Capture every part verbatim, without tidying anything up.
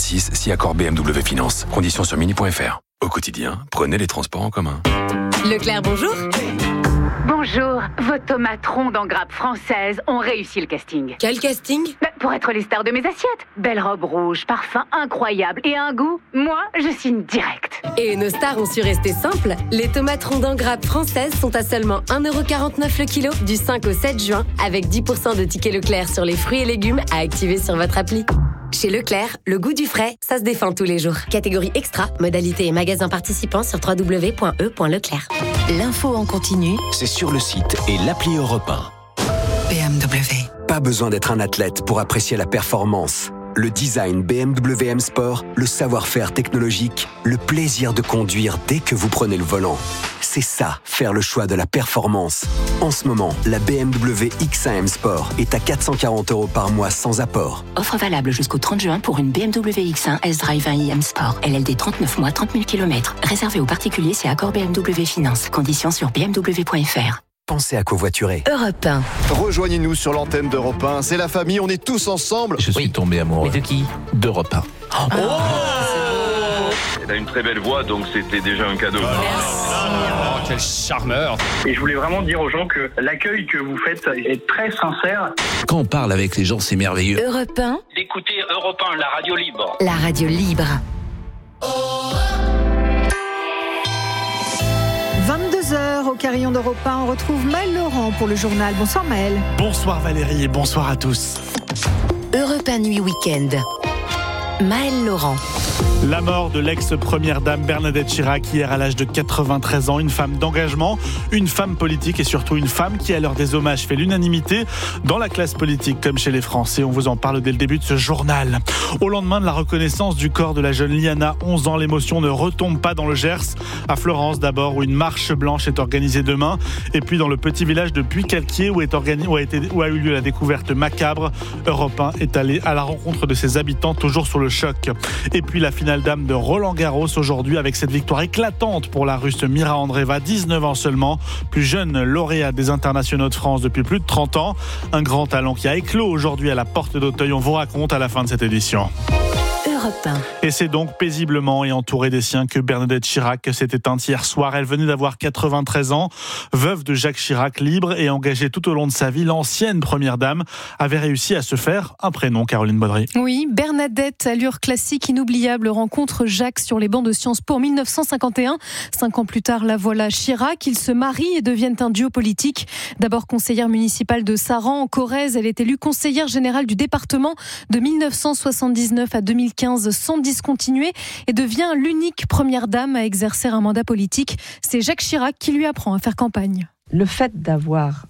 vingt-six, si accord B M W Finance. Conditions sur mini point f r. Au quotidien, prenez les transports en commun. Leclerc, bonjour. Bonjour, vos tomates rondes en grappe française ont réussi le casting. Quel casting ? Bah, pour être les stars de mes assiettes. Belle robe rouge, parfum incroyable et un goût, moi, je signe direct. Et nos stars ont su rester simples. Les tomates rondes en grappe françaises sont à seulement un euro quarante-neuf le kilo du cinq au sept juin, avec dix pour cent de tickets Leclerc sur les fruits et légumes à activer sur votre appli. Chez Leclerc, le goût du frais, ça se défend tous les jours. Catégorie extra, modalité et magasin participants sur w w w point e point leclerc. L'info en continu, c'est sur le site et l'appli Europe un. B M W. Pas besoin d'être un athlète pour apprécier la performance. Le design B M W M Sport, le savoir-faire technologique, le plaisir de conduire dès que vous prenez le volant. C'est ça, faire le choix de la performance. En ce moment, la B M W X un M Sport est à quatre cent quarante euros par mois sans apport. Offre valable jusqu'au trente juin pour une B M W X un S-Drive un i M Sport. L L D trente-neuf mois, trente mille kilomètres. Réservé aux particuliers, c'est accord B M W Finance. Conditions sur b m w point f r. Pensez à covoiturer. Europe un. Rejoignez-nous sur l'antenne d'Europe un. C'est la famille, on est tous ensemble. Je suis oui. tombé amoureux. Mais de qui ? D'Europe un. Oh, Oh Elle a une très belle voix, donc c'était déjà un cadeau. oh, quel charmeur. Et je voulais vraiment dire aux gens que l'accueil que vous faites est très sincère. Quand on parle avec les gens, c'est merveilleux. Europe un. Écoutez Europe un, la radio libre. La radio libre. vingt-deux heures au Carillon d'Europe un, on retrouve Maëlle Laurent pour le journal. Bonsoir Maëlle. Bonsoir Valérie et bonsoir à tous. Europe un Nuit Week-end. Maëlle Laurent. La mort de l'ex-première dame Bernadette Chirac hier à l'âge de quatre-vingt-treize ans, une femme d'engagement, une femme politique et surtout une femme qui à l'heure des hommages fait l'unanimité dans la classe politique comme chez les Français. On vous en parle dès le début de ce journal. Au lendemain de la reconnaissance du corps de la jeune Liana, onze ans, l'émotion ne retombe pas dans le Gers. À Florence d'abord, où une marche blanche est organisée demain, et puis dans le petit village de Puy-Calquier où, est organi- où, a été, où a eu lieu la découverte macabre. Europe un est allé à la rencontre de ses habitants, toujours sur le choc. Et puis la finale dame de Roland-Garros aujourd'hui avec cette victoire éclatante pour la Russe Mira Andreeva, dix-neuf ans seulement, plus jeune lauréate des internationaux de France depuis plus de trente ans. Un grand talent qui a éclos aujourd'hui à la porte d'Auteuil. On vous raconte à la fin de cette édition. Et c'est donc paisiblement et entourée des siens que Bernadette Chirac s'est éteinte hier soir. Elle venait d'avoir quatre-vingt-treize ans. Veuve de Jacques Chirac, libre et engagée tout au long de sa vie, l'ancienne première dame avait réussi à se faire un prénom, Caroline Baudry. Oui, Bernadette, allure classique, inoubliable, rencontre Jacques sur les bancs de Sciences Po en dix-neuf cent cinquante et un. Cinq ans plus tard, la voilà Chirac. Ils se marient et deviennent un duo politique. D'abord conseillère municipale de Saran, en Corrèze, elle est élue conseillère générale du département de dix-neuf cent soixante-dix-neuf à deux mille quinze sans discontinuer et devient l'unique première dame à exercer un mandat politique. C'est Jacques Chirac qui lui apprend à faire campagne. Le fait d'avoir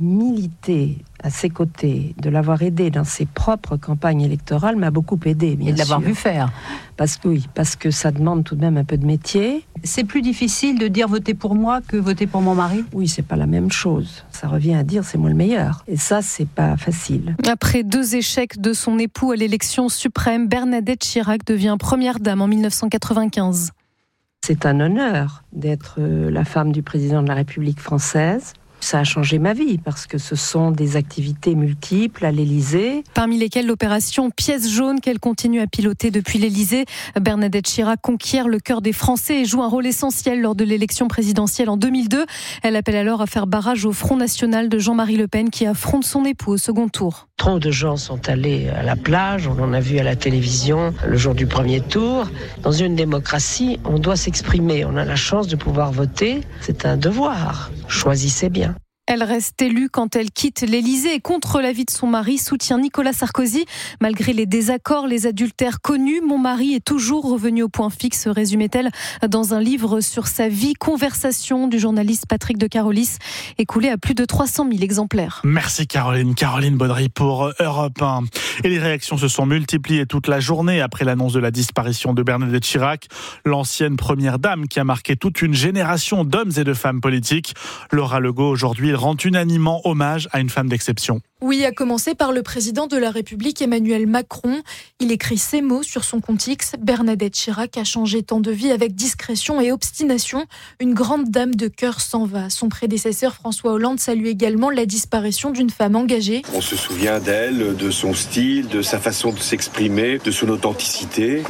milité à ses côtés, de l'avoir aidé dans ses propres campagnes électorales m'a beaucoup aidé, bien sûr. Et de l'avoir vu faire. Parce que oui, parce que ça demande tout de même un peu de métier. C'est plus difficile de dire voter pour moi que voter pour mon mari ? Oui, c'est pas la même chose. Ça revient à dire c'est moi le meilleur. Et ça, c'est pas facile. Après deux échecs de son époux à l'élection suprême, Bernadette Chirac devient première dame en dix-neuf cent quatre-vingt-quinze. C'est un honneur d'être la femme du président de la République française. Ça a changé ma vie parce que ce sont des activités multiples à l'Élysée. Parmi lesquelles l'opération Pièce jaune qu'elle continue à piloter depuis l'Élysée. Bernadette Chirac conquiert le cœur des Français et joue un rôle essentiel lors de l'élection présidentielle en deux mille deux. Elle appelle alors à faire barrage au Front National de Jean-Marie Le Pen qui affronte son époux au second tour. Trop de gens sont allés à la plage, on en a vu à la télévision le jour du premier tour. Dans une démocratie, on doit s'exprimer, on a la chance de pouvoir voter, c'est un devoir. Choisissez bien. Elle reste élue quand elle quitte l'Élysée et contre l'avis de son mari, soutient Nicolas Sarkozy. Malgré les désaccords, les adultères connus, mon mari est toujours revenu au point fixe, résumait-elle dans un livre sur sa vie, Conversation du journaliste Patrick de Carolis, écoulé à plus de trois cent mille exemplaires. Merci Caroline, Caroline Baudry pour Europe un. Et les réactions se sont multipliées toute la journée après l'annonce de la disparition de Bernadette Chirac, l'ancienne première dame qui a marqué toute une génération d'hommes et de femmes politiques. Laura Legault, aujourd'hui, il rend unanimement hommage à une femme d'exception. Oui, à commencer par le président de la République, Emmanuel Macron. Il écrit ces mots sur son compte X. Bernadette Chirac a changé tant de vies avec discrétion et obstination. Une grande dame de cœur s'en va. Son prédécesseur François Hollande salue également la disparition d'une femme engagée. On se souvient d'elle, de son style, de sa façon de s'exprimer, de son authenticité.